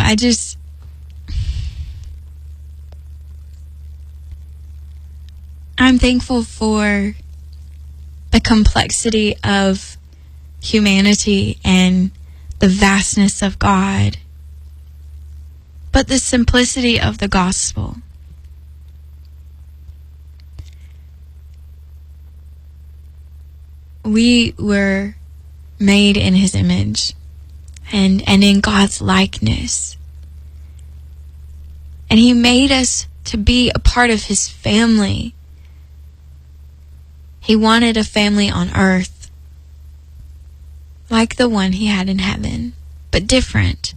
I'm thankful for the complexity of humanity and the vastness of God, but the simplicity of the gospel. We were made in his image and in God's likeness. And he made us to be a part of his family. He wanted a family on earth, like the one he had in heaven, but different.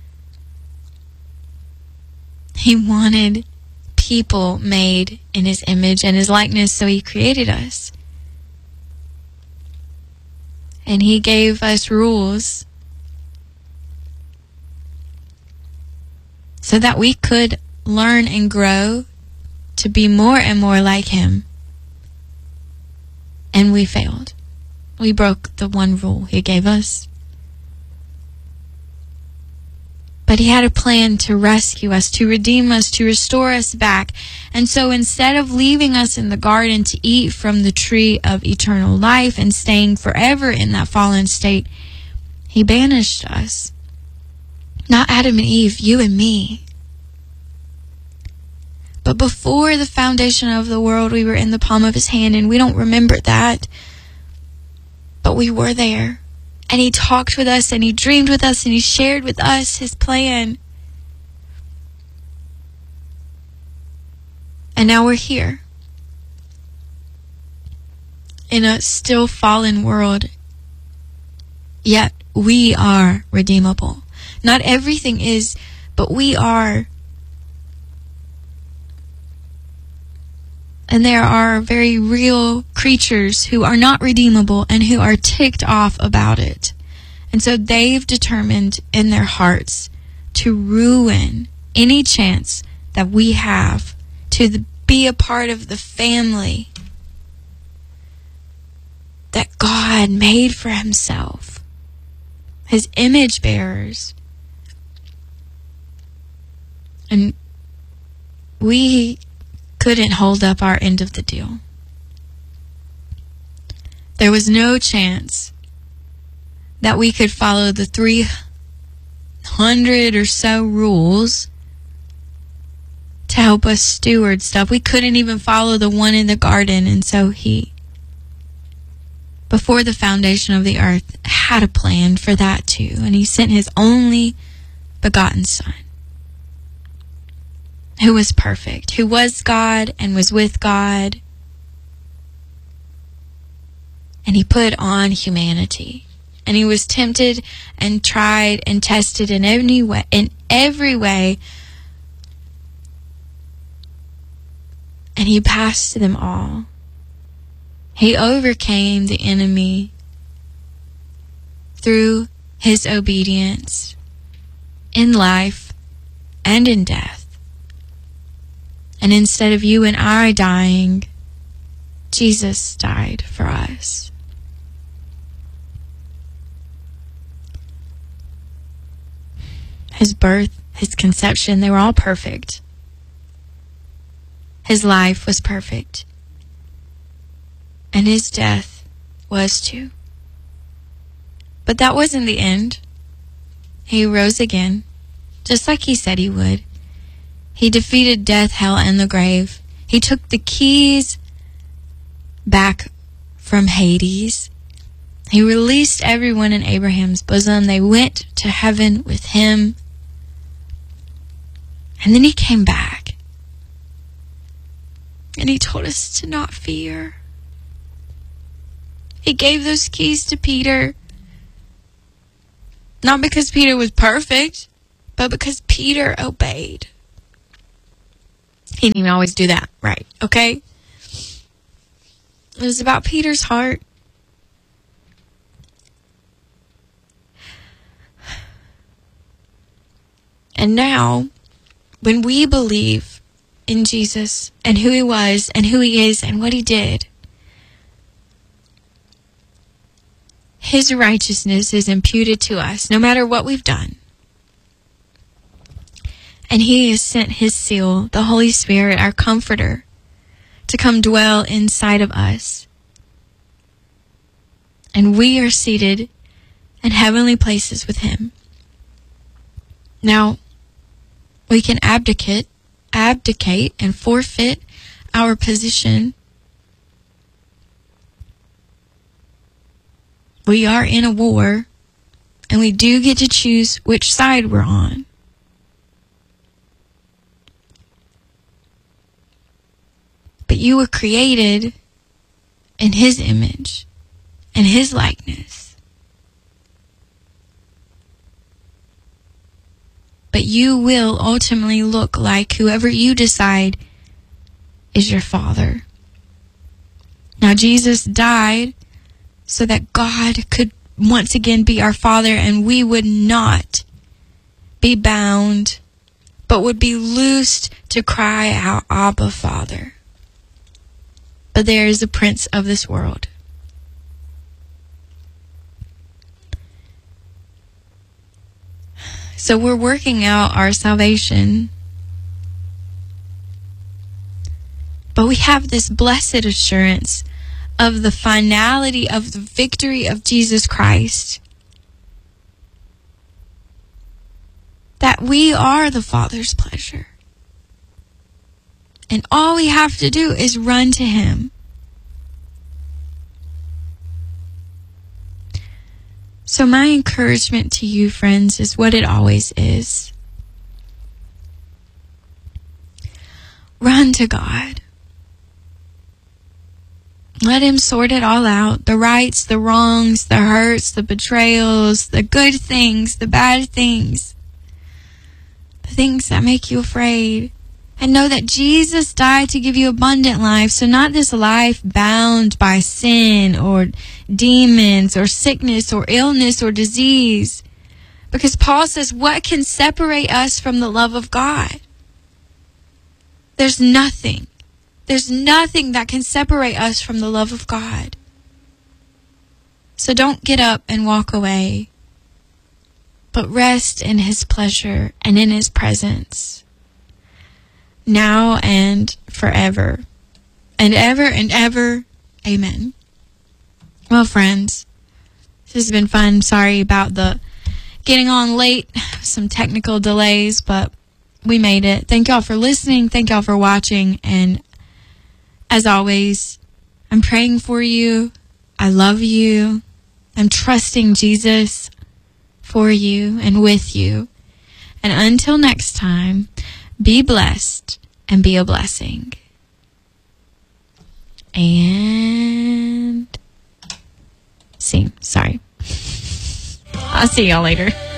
He wanted people made in his image and his likeness, so he created us. And he gave us rules so that we could learn and grow to be more and more like him. And we failed. We broke the one rule he gave us. But he had a plan to rescue us, to redeem us, to restore us back. And so instead of leaving us in the garden to eat from the tree of eternal life and staying forever in that fallen state, he banished us. Not Adam and Eve, you and me. But before the foundation of the world, we were in the palm of his hand, and we don't remember that. But we were there. And he talked with us, and he dreamed with us, and he shared with us his plan. And now we're here. In a still fallen world. Yet we are redeemable. Not everything is, but we are. And there are very real creatures who are not redeemable and who are ticked off about it. And so they've determined in their hearts to ruin any chance that we have to be a part of the family that God made for himself. His image bearers. And we couldn't hold up our end of the deal. There was no chance that we could follow the 300 or so rules to help us steward stuff. We couldn't even follow the one in the garden. And so he, before the foundation of the earth, had a plan for that too. And he sent his only begotten Son, who was perfect, who was God and was with God. And he put on humanity. And he was tempted and tried and tested in every way. And he passed them all. He overcame the enemy through his obedience in life and in death. And instead of you and I dying, Jesus died for us. His birth, his conception, they were all perfect. His life was perfect. And his death was too. But that wasn't the end. He rose again, just like he said he would. He defeated death, hell, and the grave. He took the keys back from Hades. He released everyone in Abraham's bosom. They went to heaven with him. And then he came back. And he told us to not fear. He gave those keys to Peter. Not because Peter was perfect, but because Peter obeyed. He didn't even always do that right, okay? It was about Peter's heart. And now, when we believe in Jesus and who he was and who he is and what he did, his righteousness is imputed to us no matter what we've done. And he has sent his seal, the Holy Spirit, our comforter, to come dwell inside of us. And we are seated in heavenly places with him. Now, we can abdicate and forfeit our position. We are in a war, and we do get to choose which side we're on. But you were created in his image and his likeness. But you will ultimately look like whoever you decide is your father. Now, Jesus died so that God could once again be our father, and we would not be bound, but would be loosed to cry out, Abba, Father. But there is a prince of this world. So we're working out our salvation. But we have this blessed assurance of the finality of the victory of Jesus Christ. That we are the Father's pleasure. And all we have to do is run to him. So my encouragement to you, friends, is what it always is. Run to God. Let him sort it all out. The rights, the wrongs, the hurts, the betrayals, the good things, the bad things. The things that make you afraid. And know that Jesus died to give you abundant life. So not this life bound by sin or demons or sickness or illness or disease. Because Paul says, what can separate us from the love of God? There's nothing. There's nothing that can separate us from the love of God. So don't get up and walk away, but rest in his pleasure and in his presence, now and forever, and ever and ever. Amen. Well, friends, this has been fun. Sorry about the getting on late, some technical delays, but we made it. Thank y'all for listening. Thank y'all for watching. And as always, I'm praying for you. I love you. I'm trusting Jesus for you and with you. And until next time, be blessed and be a blessing. And sorry. I'll see y'all later.